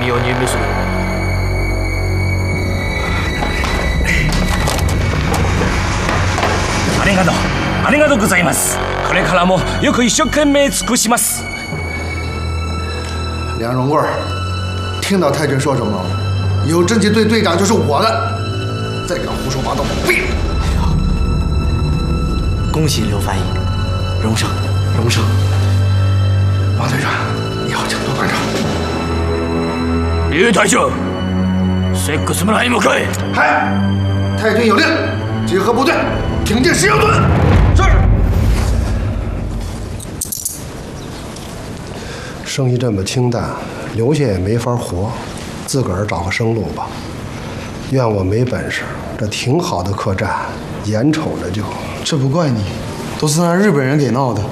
何を入目する？ありがとうございます。これからもよく一生懸命尽くします。 梁荣贵，听到太君说什么了？以后侦缉队队长就是我的，再敢胡说八道，毙了！ 恭喜刘翻译，荣升，荣升。 王队长，你好，请多关照。 刘隊長、セックス村へ向かえ。 嗨，太君有令，集合部队，挺进石油墩。是。 生意这么清淡，留下也没法活，自个儿找个生路吧。怨我没本事，这挺好的客栈，眼瞅着就…… 这不怪你，都是那日本人给闹的。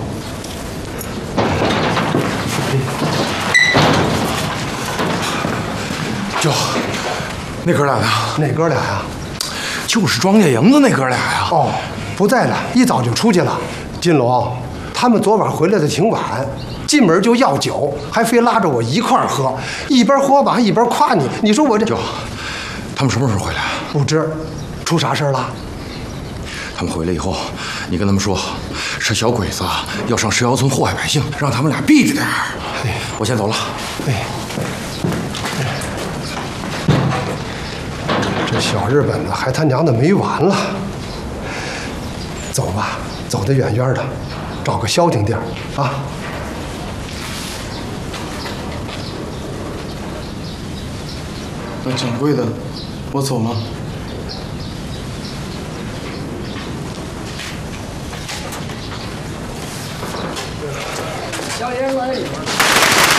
舅，那哥俩呢？ 哪哥俩呀？ 就是庄稼营子那哥俩呀。 哦，不在了，一早就出去了。金龙，他们昨晚回来的挺晚，进门就要酒，还非拉着我一块儿喝，一边喝完一边夸你。你说我这…… 舅，他们什么时候回来？ 不知，出啥事了？ 他们回来以后，你跟他们说，是小鬼子要上石窑村祸害百姓，让他们俩避着点儿。我先走了。 这小日本子还他娘的没完了。走吧，走得远远的，找个消停地儿啊。 那掌柜的，我走了。 香烟来一会儿。